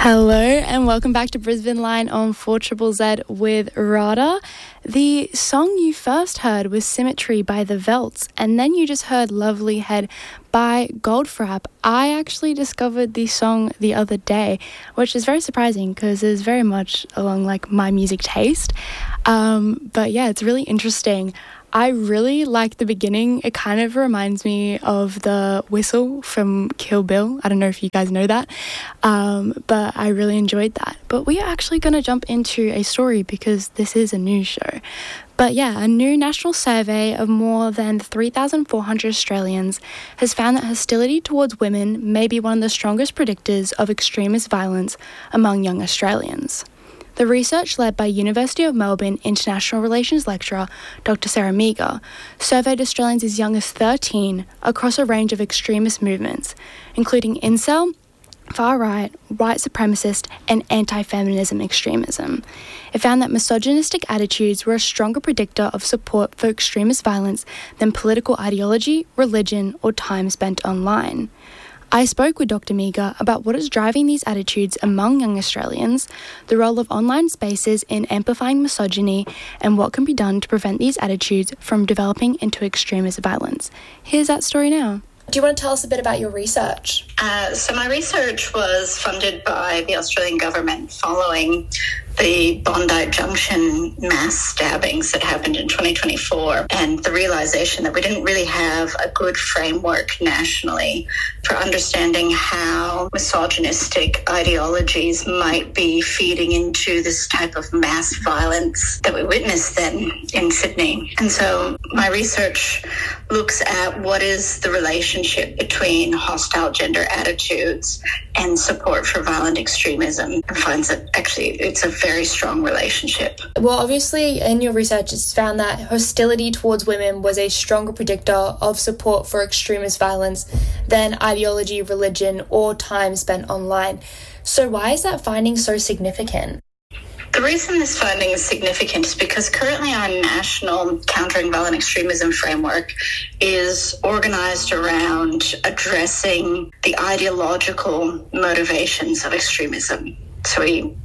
Hello and welcome back to Brisbane Line on 4ZZZ with Rada. The song you first heard was Symmetry by The Velts, and then you just heard Lovely Head by Goldfrapp. I actually discovered the song the other day, which is very surprising because it's very much along like my music taste. But yeah, it's really interesting. I really like the beginning. It kind of reminds me of the whistle from Kill Bill. I don't know if you guys know that, but I really enjoyed that. But we are actually going to jump into a story because this is a news show. But yeah, a new national survey of more than 3,400 Australians has found that hostility towards women may be one of the strongest predictors of extremist violence among young Australians. The research, led by University of Melbourne International Relations lecturer Dr. Sarah Meagher, surveyed Australians as young as 13 across a range of extremist movements, including incel, far-right, white supremacist, and anti-feminism extremism. It found that misogynistic attitudes were a stronger predictor of support for extremist violence than political ideology, religion, or time spent online. I spoke with Dr. Meagher about what is driving these attitudes among young Australians, the role of online spaces in amplifying misogyny, and what can be done to prevent these attitudes from developing into extremist violence. Here's that story now. Do you want to tell us a bit about your research? So my research was funded by the Australian government following the Bondi Junction mass stabbings that happened in 2024, and the realization that we didn't really have a good framework nationally for understanding how misogynistic ideologies might be feeding into this type of mass violence that we witnessed then in Sydney. And so my research looks at what is the relationship between hostile gender attitudes and support for violent extremism, and finds that actually it's a very strong relationship. Well, obviously in your research it's found that hostility towards women was a stronger predictor of support for extremist violence than ideology, religion, or time spent online. So why is that finding so significant? The reason this finding is significant is because currently our national countering violent extremism framework is organized around addressing the ideological motivations of extremism. So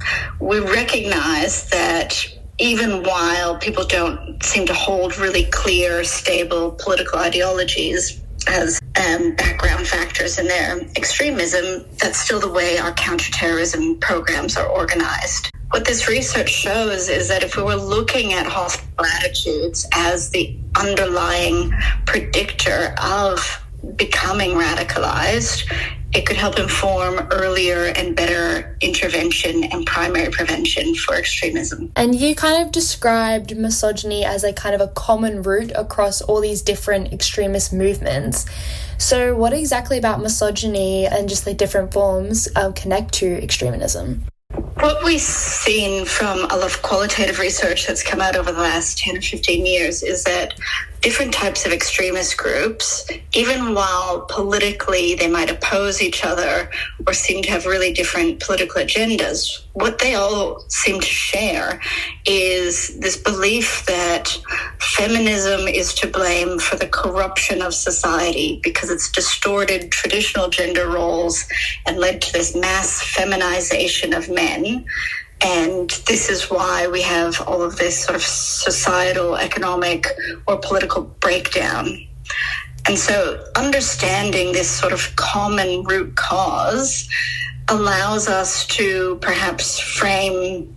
we recognize that even while people don't seem to hold really clear, stable political ideologies as background factors in their extremism, that's still the way our counterterrorism programs are organized. What this research shows is that if we were looking at hostile attitudes as the underlying predictor of becoming radicalized, it could help inform earlier and better intervention and primary prevention for extremism. And you kind of described misogyny as a kind of a common root across all these different extremist movements. So what exactly about misogyny and just the different forms connect to extremism? What we've seen from a lot of qualitative research that's come out over the last 10 or 15 years is that different types of extremist groups, even while politically they might oppose each other or seem to have really different political agendas, what they all seem to share is this belief that feminism is to blame for the corruption of society because it's distorted traditional gender roles and led to this mass feminization of men. And this is why we have all of this sort of societal, economic, or political breakdown. And so understanding this sort of common root cause allows us to perhaps frame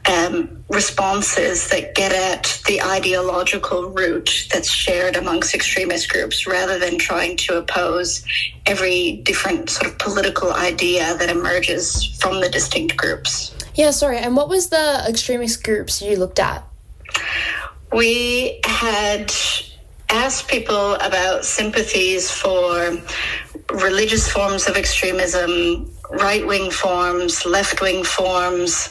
responses that get at the ideological root that's shared amongst extremist groups rather than trying to oppose every different sort of political idea that emerges from the distinct groups. Yeah, sorry. And what was the extremist groups you looked at? We had asked people about sympathies for religious forms of extremism, right-wing forms, left-wing forms,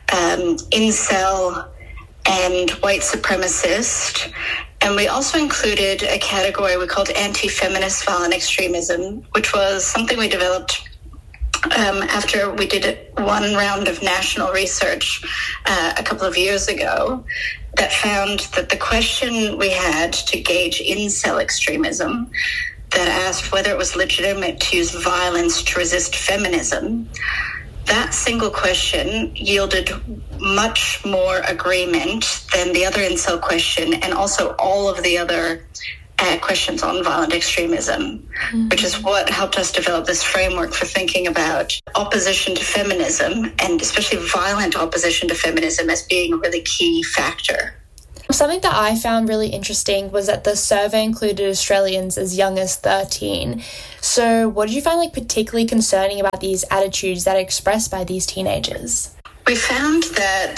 incel, and white supremacist. And we also included a category we called anti-feminist violent extremism, which was something we developed after we did one round of national research a couple of years ago that found that the question we had to gauge incel extremism that asked whether it was legitimate to use violence to resist feminism that single question yielded much more agreement than the other incel question, and also all of the other questions on violent extremism, which is what helped us develop this framework for thinking about opposition to feminism, and especially violent opposition to feminism, as being a really key factor. Something that I found really interesting was that the survey included Australians as young as 13. So what did you find particularly concerning about these attitudes that are expressed by these teenagers? We found that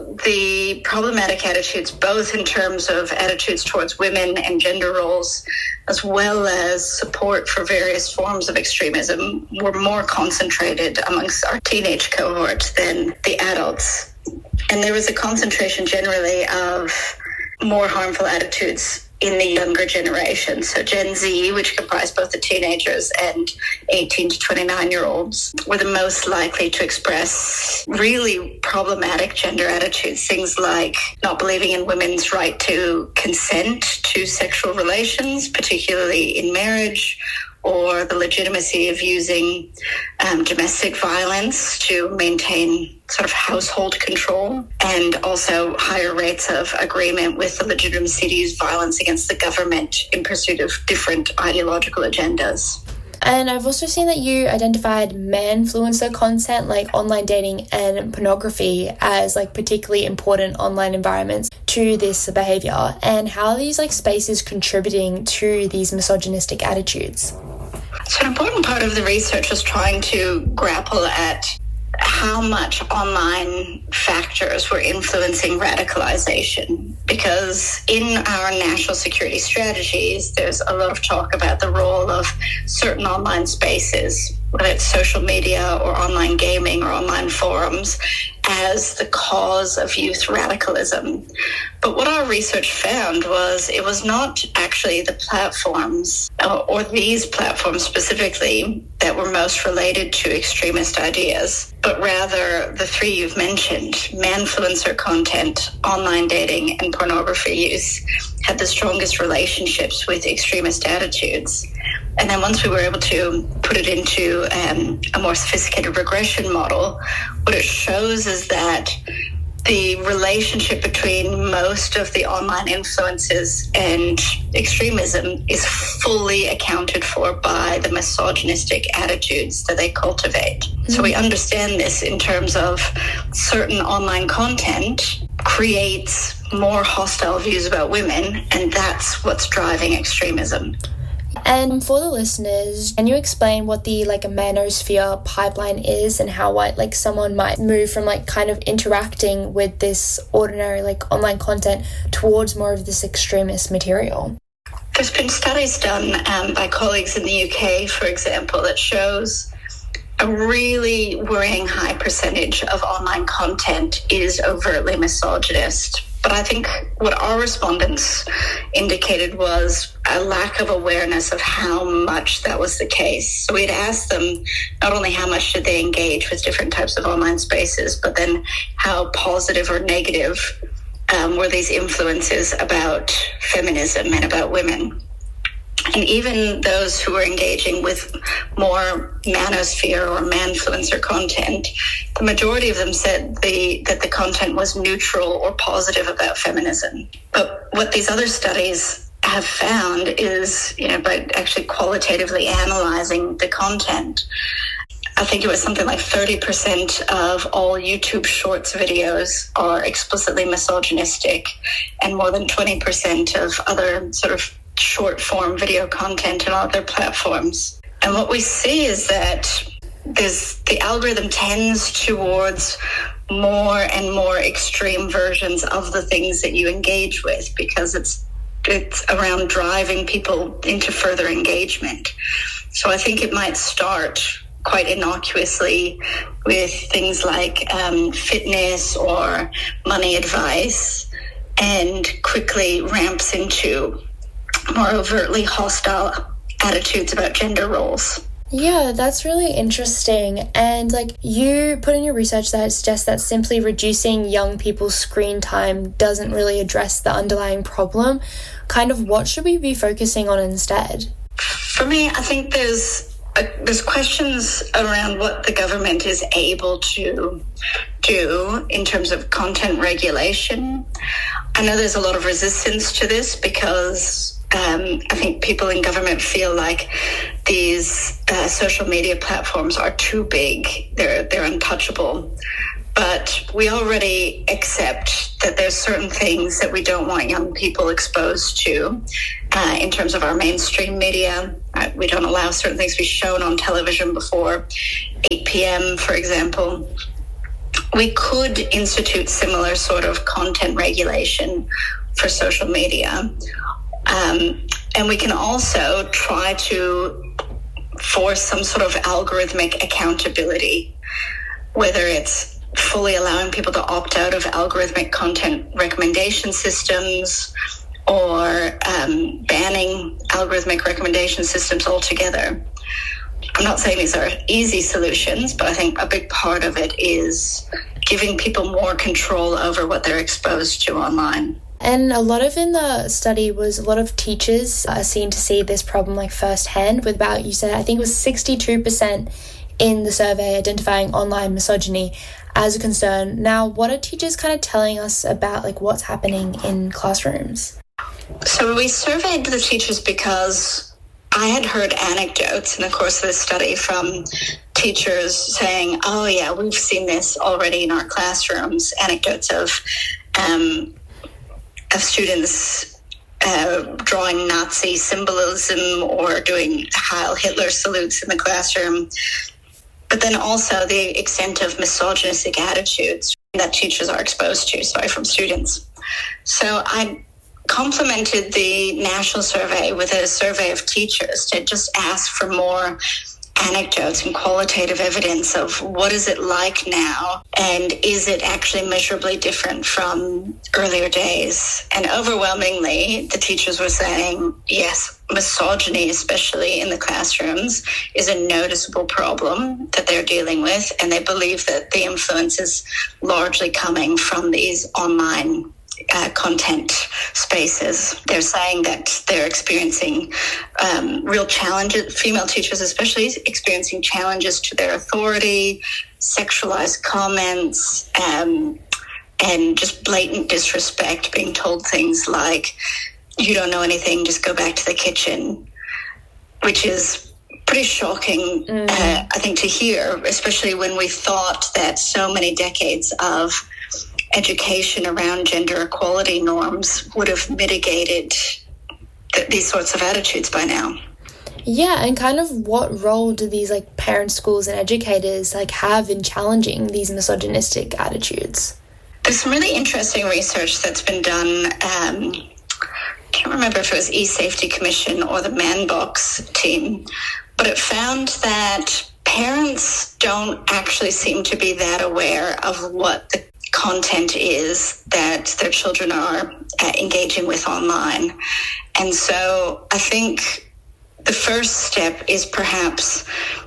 the problematic attitudes, both in terms of attitudes towards women and gender roles, as well as support for various forms of extremism, were more concentrated amongst our teenage cohort than the adults. And there was a concentration generally of more harmful attitudes in the younger generation. So Gen Z, which comprised both the teenagers and 18 to 29-year-olds, were the most likely to express really problematic gender attitudes, things like not believing in women's right to consent to sexual relations, particularly in marriage, or the legitimacy of using domestic violence to maintain sort of household control, and also higher rates of agreement with the legitimacy to use violence against the government in pursuit of different ideological agendas. And I've also seen that you identified man-influencer content like online dating and pornography as particularly important online environments to this behaviour, and how are these spaces contributing to these misogynistic attitudes? So an important part of the research was trying to grapple at how much online factors were influencing radicalization, because in our national security strategies, there's a lot of talk about the role of certain online spaces, whether it's social media or online gaming or online forums, as the cause of youth radicalism. But what our research found was it was not actually the platforms or these platforms specifically that were most related to extremist ideas, but rather the three you've mentioned: manfluencer content, online dating, and pornography use had the strongest relationships with extremist attitudes. And then once we were able to put it into a more sophisticated regression model, what it shows is that the relationship between most of the online influences and extremism is fully accounted for by the misogynistic attitudes that they cultivate. Mm-hmm. So we understand this in terms of certain online content creates more hostile views about women, and that's what's driving extremism. And for the listeners, can you explain what the a manosphere pipeline is, and how someone might move from kind of interacting with this ordinary online content towards more of this extremist material? There's been studies done by colleagues in the UK, for example, that shows a really worrying high percentage of online content is overtly misogynist. But I think what our respondents indicated was a lack of awareness of how much that was the case. So we'd asked them not only how much did they engage with different types of online spaces, but then how positive or negative were these influences about feminism and about women. And even those who were engaging with more manosphere or manfluencer content, the majority of them said that the content was neutral or positive about feminism. But what these other studies have found is, by actually qualitatively analyzing the content, I think it was something like 30% of all YouTube Shorts videos are explicitly misogynistic, and more than 20% of other sort of short form video content on other platforms. And what we see is that the algorithm tends towards more and more extreme versions of the things that you engage with, because it's around driving people into further engagement. So I think it might start quite innocuously with things like fitness or money advice, and quickly ramps into more overtly hostile attitudes about gender roles. Yeah, that's really interesting. And you put in your research that suggests that simply reducing young people's screen time doesn't really address the underlying problem. Kind of what should we be focusing on instead? For me, I think there's there's questions around what the government is able to do in terms of content regulation. I know there's a lot of resistance to this because I think people in government feel like these social media platforms are too big. They're untouchable. But we already accept that there's certain things that we don't want young people exposed to in terms of our mainstream media. We don't allow certain things to be shown on television before 8 p.m., for example. We could institute similar sort of content regulation for social media. And we can also try to force some sort of algorithmic accountability, whether it's fully allowing people to opt out of algorithmic content recommendation systems or banning algorithmic recommendation systems altogether. I'm not saying these are easy solutions, but I think a big part of it is giving people more control over what they're exposed to online. And a lot of in the study was a lot of teachers are seen to see this problem like firsthand with about, you said, I think it was 62% in the survey identifying online misogyny as a concern. Now, what are teachers kind of telling us about like what's happening in classrooms? So we surveyed the teachers because I had heard anecdotes in the course of this study from teachers saying, oh yeah, we've seen this already in our classrooms, anecdotes of students drawing Nazi symbolism or doing Heil Hitler salutes in the classroom. But then also the extent of misogynistic attitudes that teachers are exposed to, from students. So I complemented the national survey with a survey of teachers to just ask for more anecdotes and qualitative evidence of what is it like now and is it actually measurably different from earlier days. And overwhelmingly, the teachers were saying, yes, misogyny, especially in the classrooms, is a noticeable problem that they're dealing with, and they believe that the influence is largely coming from these online content spaces. They're saying that they're experiencing real challenges, female teachers especially, experiencing challenges to their authority, sexualized comments, and just blatant disrespect, being told things like, you don't know anything, just go back to the kitchen, which is pretty shocking, I think, to hear, especially when we thought that so many decades of education around gender equality norms would have mitigated these sorts of attitudes by now. Yeah, and kind of what role do these like parents, schools and educators like have in challenging these misogynistic attitudes? There's some really interesting research that's been done. I can't remember if it was eSafety Commission or the Man Box team, but it found that parents don't actually seem to be that aware of what the content is that their children are engaging with online. And so I think the first step is perhaps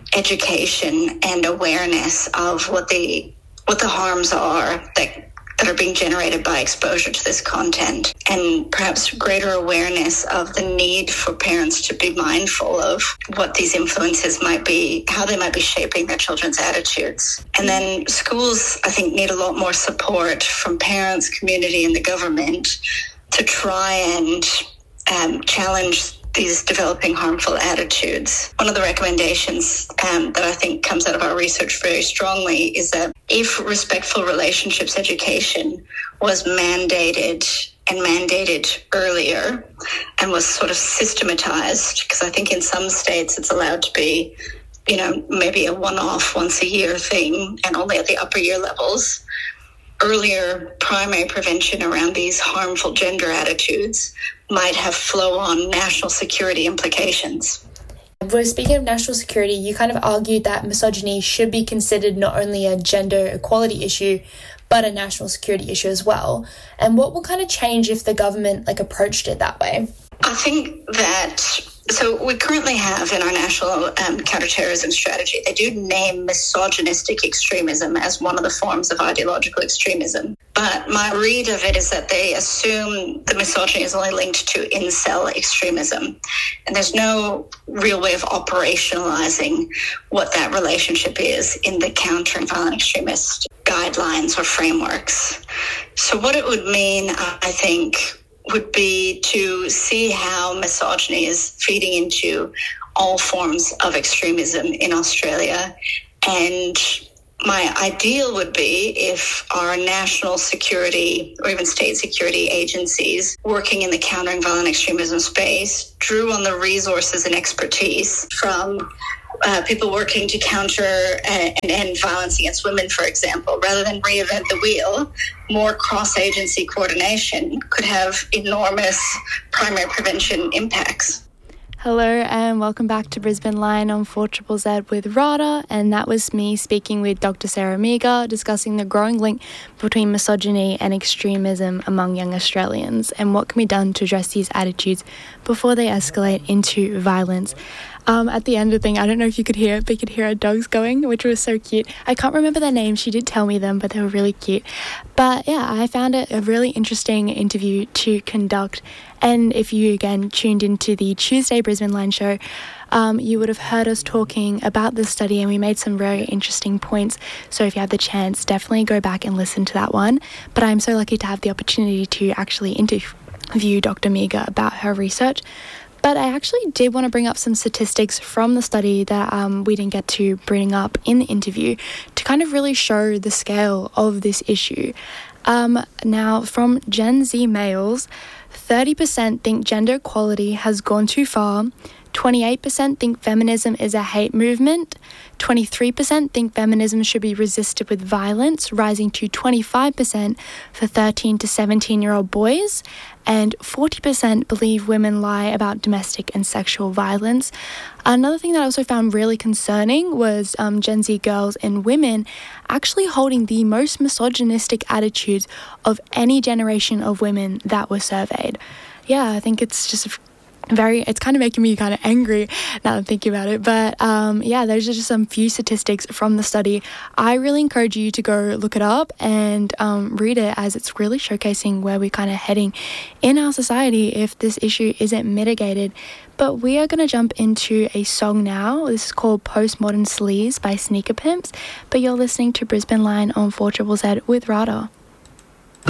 education and awareness of what the harms are that are being generated by exposure to this content, and perhaps greater awareness of the need for parents to be mindful of what these influences might be, how they might be shaping their children's attitudes. And then schools, I think, need a lot more support from parents, community, and the government to try and challenge these developing harmful attitudes. One of the recommendations that I think comes out of our research very strongly is that if respectful relationships education was mandated earlier and was sort of systematized, because I think in some states it's allowed to be, maybe a one-off, once-a-year thing and only at the upper year levels, earlier primary prevention around these harmful gender attitudes might have flow-on national security implications. Well, speaking of national security, you kind of argued that misogyny should be considered not only a gender equality issue, but a national security issue as well. And what will kind of change if the government approached it that way? I think that So we currently have in our national counterterrorism strategy, they do name misogynistic extremism as one of the forms of ideological extremism. But my read of it is that they assume the misogyny is only linked to incel extremism. And there's no real way of operationalizing what that relationship is in the countering violent extremist guidelines or frameworks. So what it would mean, I think, would be to see how misogyny is feeding into all forms of extremism in Australia. And my ideal would be if our national security or even state security agencies working in the countering violent extremism space drew on the resources and expertise from people working to counter and end violence against women, for example. Rather than reinvent the wheel, more cross-agency coordination could have enormous primary prevention impacts. Hello and welcome back to Brisbane Line on 4ZZZ with RADA, and that was me speaking with Dr. Sarah Meagher discussing the growing link between misogyny and extremism among young Australians and what can be done to address these attitudes before they escalate into violence. At the end of the thing, I don't know if you could hear it, but you could hear our dogs going, which was so cute. I can't remember their names. She did tell me them, but they were really cute. But yeah, I found it a really interesting interview to conduct. And if you, again, tuned into the Tuesday Brisbane Line show, you would have heard us talking about this study and we made some very interesting points. So if you have the chance, definitely go back and listen to that one. But I'm so lucky to have the opportunity to actually interview Dr. Meagher about her research. But I actually did want to bring up some statistics from the study that we didn't get to bring up in the interview to kind of really show the scale of this issue. Now, from Gen Z males, 30% think gender equality has gone too far, 28% think feminism is a hate movement, 23% think feminism should be resisted with violence, rising to 25% for 13 to 17-year-old boys, and 40% believe women lie about domestic and sexual violence. Another thing that I also found really concerning was Gen Z girls and women actually holding the most misogynistic attitudes of any generation of women that were surveyed. Yeah, I think it's just it's kind of making me kind of angry now that I'm thinking about it. But yeah, those are just some few statistics from the study. I really encourage you to go look it up and read it, as it's really showcasing where we're kind of heading in our society if this issue isn't mitigated. But we are going to jump into a song now. This is called Postmodern Sleaze by Sneaker Pimps. But you're listening to Brisbane Line on 4ZZZ with RADA.